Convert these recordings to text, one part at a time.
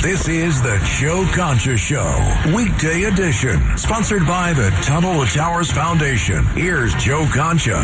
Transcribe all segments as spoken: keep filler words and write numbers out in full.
This is the Joe Concha Show, weekday edition, sponsored by the Tunnel to Towers Foundation. Here's Joe Concha.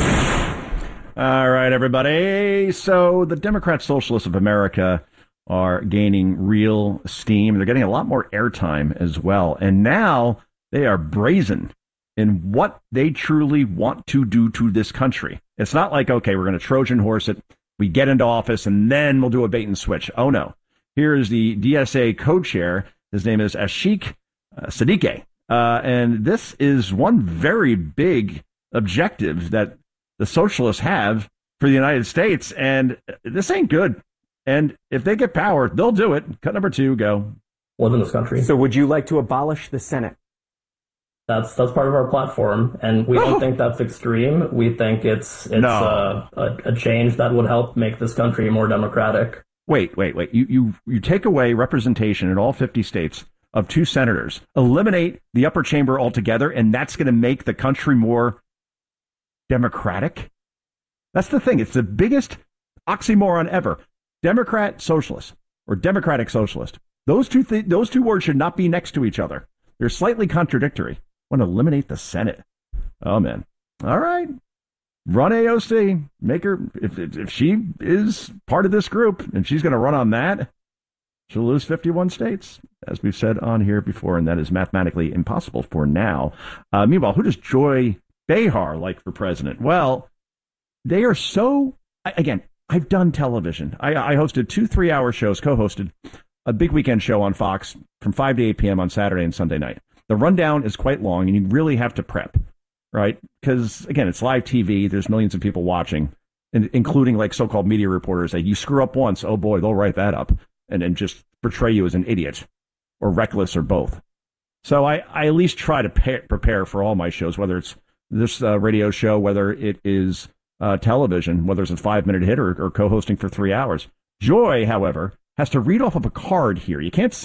All right, everybody. So the Democrat Socialists of America are gaining real steam. They're getting a lot more airtime as well. And now they are brazen in what they truly want to do to this country. It's not like, okay, we're going to Trojan horse it. We get into office and then we'll do a bait and switch. Oh, no. Here is the D S A co-chair. His name is Ashik uh, Siddiqui. Uh, and this is one very big objective that the socialists have for the United States. And this ain't good. And if they get power, they'll do it. Cut number two, go. Live in this country. So would you like to abolish the Senate? That's that's part of our platform, and we don't think that's extreme. We think it's it's No. uh, a, a change that would help make this country more democratic. Wait, wait, wait. You, you, you take away representation in all fifty states of two senators, eliminate the upper chamber altogether, and that's going to make the country more democratic? That's the thing. It's the biggest oxymoron ever. Democrat socialist or democratic socialist. Those two th- those two words should not be next to each other. They're slightly contradictory. Want to eliminate the Senate. Oh, man. All right. Run A O C. Make her, if, if she is part of this group and she's going to run on that, she'll lose fifty-one states, as we've said on here before, and that is mathematically impossible for now. Uh, meanwhile, who does Joy Behar like for president? Well, they are so, again, I've done television. I, I hosted two three-hour shows, co-hosted a big weekend show on Fox from five to eight p.m. on Saturday and Sunday night. The rundown is quite long, and you really have to prep, right? Because, again, it's live T V. There's millions of people watching, and including, like, so-called media reporters. That you screw up once, oh, boy, they'll write that up and then just portray you as an idiot or reckless or both. So I, I at least try to pay, prepare for all my shows, whether it's this uh, radio show, whether it is uh, television, whether it's a five-minute hit or, or co-hosting for three hours. Joy, however, has to read off of a card here. You can't see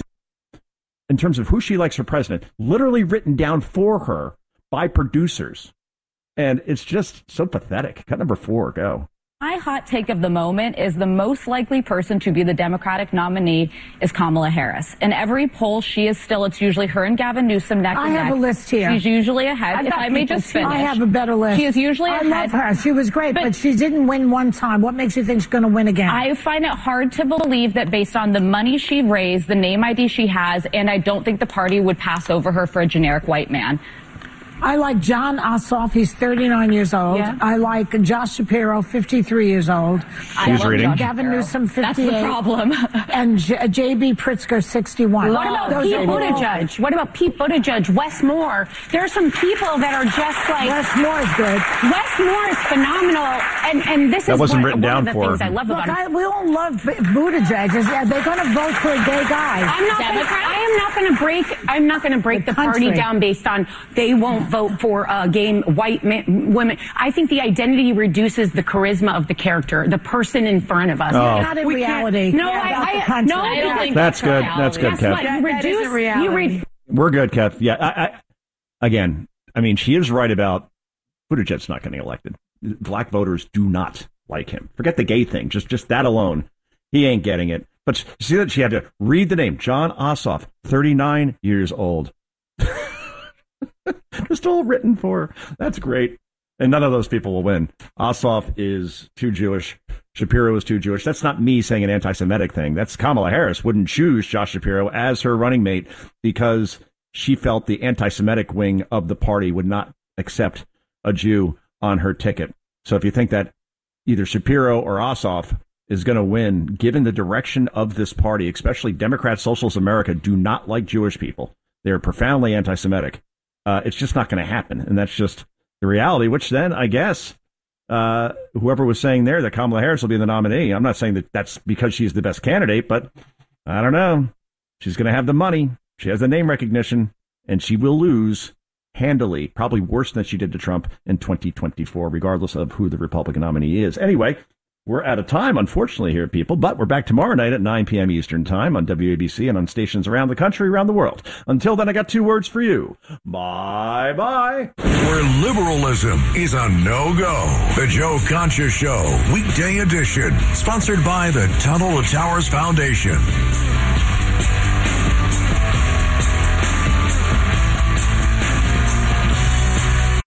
in terms of who she likes for president, literally written down for her by producers. And it's just so pathetic. Cut number four, go. My hot take of the moment is the most likely person to be the Democratic nominee is Kamala Harris. In every poll, she is still, it's usually her and Gavin Newsom neck I and have neck. a list here. She's usually ahead. I've If got I may people just too. finish. I have a better list. She is usually I ahead. love her. She was great, but, But she didn't win one time. What makes you think she's going to win again? I find it hard to believe that based on the money she raised, the name I D she has, and I don't think the party would pass over her for a generic white man. I like John Ossoff. He's thirty-nine years old. Yeah. I like Josh Shapiro, fifty-three years old. I Who's love reading? Josh Gavin Shapiro. Newsom, fifty-eight. That's the problem. And J- J.B. Pritzker, sixty-one. What about Those Pete are- Buttigieg? What about Pete Buttigieg? Wes Moore? There are some people that are just like Wes Moore is good. Wes Moore is phenomenal, and and this That is wasn't one, written one down of the for things her. I love Look, about him. I, we all love B- Buttigieg. Is, are they going to vote for a gay guy? I'm not. Gonna, I am not going to break. I'm not going to break The the, party country. down based on they won't vote for uh, gay white men, women. I think the identity reduces the charisma of the character, the person in front of us. Oh. Not in We can't- reality. No, Yeah, about the I, I country. no. I don't because think That's good. That's good, Guess Kev. what? You That- that reduce. is a reality. You read. We're good, Kev. Yeah, I, I, again, I mean, she is right about Buttigieg's not getting elected. Black voters do not like him. Forget the gay thing. Just, just that alone. He ain't getting it. But see that she had to read the name. John Ossoff, thirty-nine years old. Just all written for her. That's great. And none of those people will win. Ossoff is too Jewish. Shapiro is too Jewish. That's not me saying an anti-Semitic thing. That's Kamala Harris wouldn't choose Josh Shapiro as her running mate because she felt the anti-Semitic wing of the party would not accept a Jew on her ticket. So if you think that either Shapiro or Ossoff is going to win, given the direction of this party, especially Democrat Socialist America do not like Jewish people. They're profoundly anti-Semitic. Uh, it's just not going to happen. And that's just the reality, which then, I guess, uh, whoever was saying there that Kamala Harris will be the nominee, I'm not saying that that's because she's the best candidate, but I don't know. She's going to have the money. She has the name recognition, and she will lose handily, probably worse than she did to Trump in twenty twenty-four, regardless of who the Republican nominee is. Anyway, we're out of time, unfortunately, here, people, but we're back tomorrow night at nine p.m. Eastern Time on W A B C and on stations around the country, around the world. Until then, I got two words for you. Bye-bye. Where liberalism is a no-go. The Joe Concha Show, weekday edition, sponsored by the Tunnel to Towers Foundation.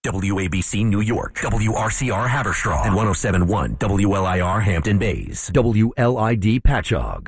W A B C New York, W R C R Haverstraw, and one oh seven point one W L I R Hampton Bays, W L I D Patchogue.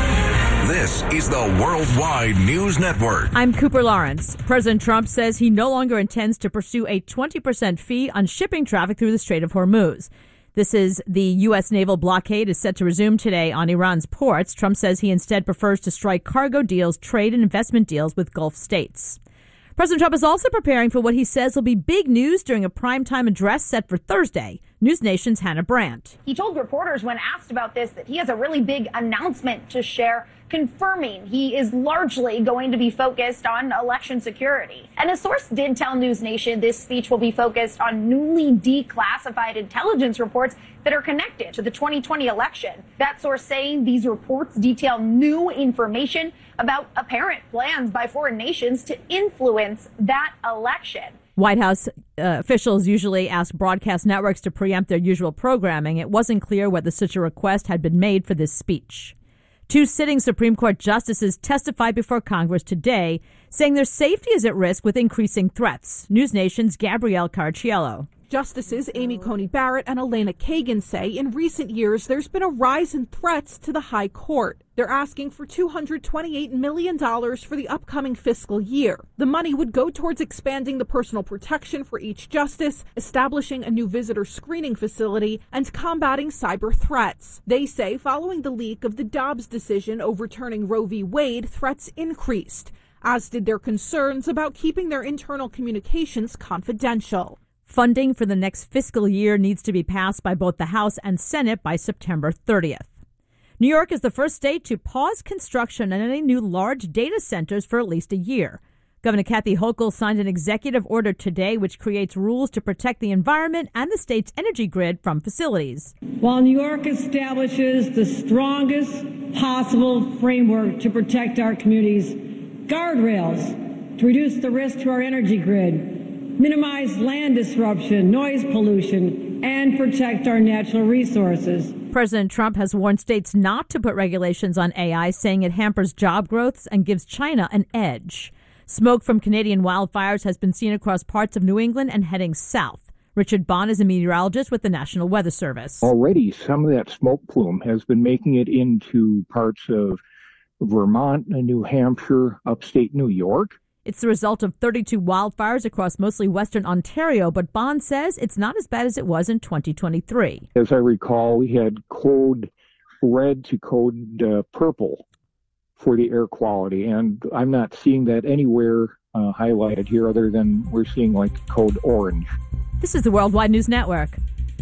This is the Worldwide News Network. I'm Cooper Lawrence. President Trump says he no longer intends to pursue a twenty percent fee on shipping traffic through the Strait of Hormuz. This is the U S naval blockade is set to resume today on Iran's ports. Trump says he instead prefers to strike cargo deals, trade and investment deals with Gulf states. President Trump is also preparing for what he says will be big news during a primetime address set for Thursday. News Nation's Hannah Brandt. He told reporters when asked about this that he has a really big announcement to share, confirming he is largely going to be focused on election security. And a source did tell News Nation this speech will be focused on newly declassified intelligence reports that are connected to the twenty twenty election. That source saying these reports detail new information about apparent plans by foreign nations to influence that election. White House uh, officials usually ask broadcast networks to preempt their usual programming. It wasn't clear whether such a request had been made for this speech. Two sitting Supreme Court justices testified before Congress today, saying their safety is at risk with increasing threats. News Nation's Gabrielle Carciello. Justices Amy Coney Barrett and Elena Kagan say in recent years there's been a rise in threats to the high court. They're asking for two hundred twenty-eight million dollars for the upcoming fiscal year. The money would go towards expanding the personal protection for each justice, establishing a new visitor screening facility, and combating cyber threats. They say following the leak of the Dobbs decision overturning Roe v. Wade, threats increased, as did their concerns about keeping their internal communications confidential. Funding for the next fiscal year needs to be passed by both the House and Senate by September thirtieth. New York is the first state to pause construction on any new large data centers for at least a year. Governor Kathy Hochul signed an executive order today which creates rules to protect the environment and the state's energy grid from facilities. While New York establishes the strongest possible framework to protect our communities, guardrails to reduce the risk to our energy grid, minimize land disruption, noise pollution, and protect our natural resources. President Trump has warned states not to put regulations on A I, saying it hampers job growth and gives China an edge. Smoke from Canadian wildfires has been seen across parts of New England and heading south. Richard Bond is a meteorologist with the National Weather Service. Already, some of that smoke plume has been making it into parts of Vermont, New Hampshire, upstate New York. It's the result of thirty-two wildfires across mostly western Ontario, but Bond says it's not as bad as it was in twenty twenty-three. As I recall, we had code red to code uh, purple for the air quality, and I'm not seeing that anywhere uh, highlighted here other than we're seeing like code orange. This is the Worldwide News Network.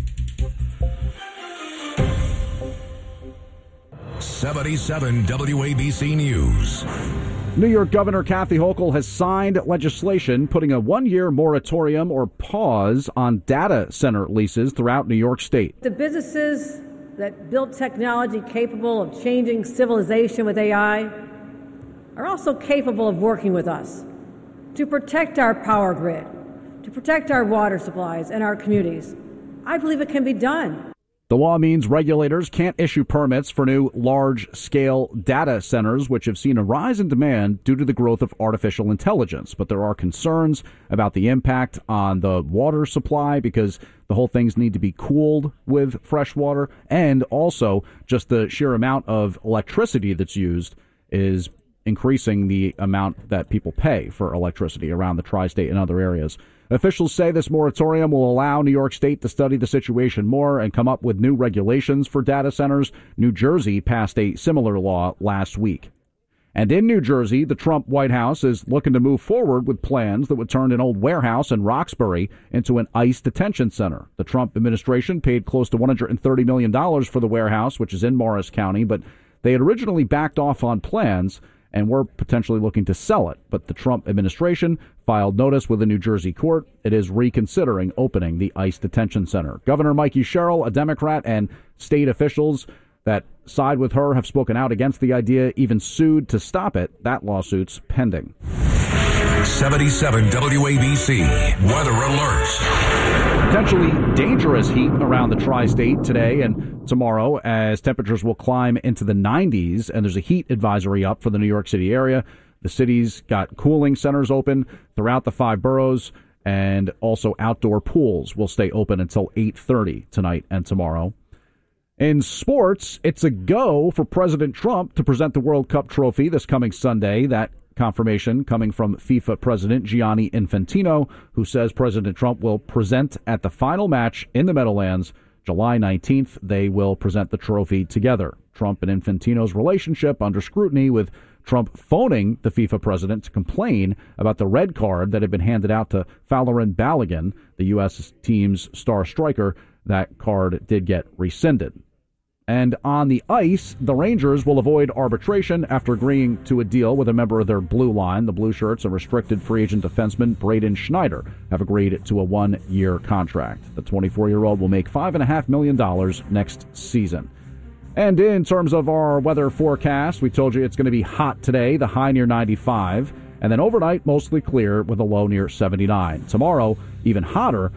seventy-seven W A B C News. New York Governor Kathy Hochul has signed legislation putting a one-year moratorium or pause on data center leases throughout New York State. The businesses that build technology capable of changing civilization with A I are also capable of working with us to protect our power grid, to protect our water supplies and our communities. I believe it can be done. The law means regulators can't issue permits for new large-scale data centers, which have seen a rise in demand due to the growth of artificial intelligence. But there are concerns about the impact on the water supply because the whole things need to be cooled with fresh water. And also just the sheer amount of electricity that's used is increasing the amount that people pay for electricity around the tri-state and other areas. Officials say this moratorium will allow New York State to study the situation more and come up with new regulations for data centers. New Jersey passed a similar law last week. And in New Jersey, the Trump White House is looking to move forward with plans that would turn an old warehouse in Roxbury into an ICE detention center. The Trump administration paid close to one hundred thirty million dollars for the warehouse, which is in Morris County, but they had originally backed off on plans and were potentially looking to sell it. But the Trump administration filed notice with a New Jersey court. It is reconsidering opening the ICE detention center. Governor Mikey Sherrill, a Democrat, and state officials that side with her have spoken out against the idea, even sued to stop it. That lawsuit's pending. seventy-seven W A B C Weather Alert. Potentially dangerous heat around the tri-state today and tomorrow as temperatures will climb into the nineties, and there's a heat advisory up for the New York City area. The city's got cooling centers open throughout the five boroughs, And also outdoor pools will stay open until eight thirty tonight and tomorrow. In sports, it's a go for President Trump to present the World Cup trophy this coming Sunday. That confirmation coming from FIFA President Gianni Infantino, who says President Trump will present at the final match in the Meadowlands July nineteenth. They will present the trophy together. Trump and Infantino's relationship under scrutiny, with Trump phoning the FIFA president to complain about the red card that had been handed out to Folarin Balogun, the U S team's star striker. That card did get rescinded. And on the ice, the Rangers will avoid arbitration after agreeing to a deal with a member of their blue line. The Blue Shirts and restricted free agent defenseman Braden Schneider have agreed to a one-year contract. The twenty-four-year-old will make five point five million dollars next season. And in terms of our weather forecast, we told you it's going to be hot today, the high near ninety-five. And then overnight, mostly clear with a low near seventy-nine. Tomorrow, even hotter